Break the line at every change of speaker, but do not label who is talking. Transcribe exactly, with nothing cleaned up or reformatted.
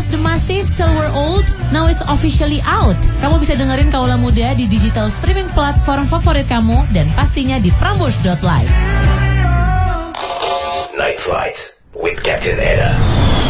podcast The Massive Till We're Old, now it's officially out. Kamu bisa dengerin Kaula Muda di digital streaming platform favorit kamu dan pastinya di prambors dot live.
Night Flight with Captain Eda.